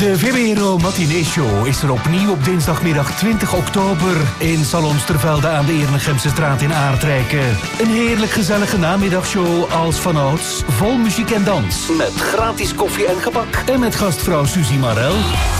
De VWRO Matinee Show is er opnieuw op dinsdagmiddag 20 oktober in Salon Stervelde aan de Ernegemse straat in Aardrijken. Een heerlijk gezellige namiddagshow als vanouds, vol muziek en dans. Met gratis koffie en gebak. En met gastvrouw Suzy Marel.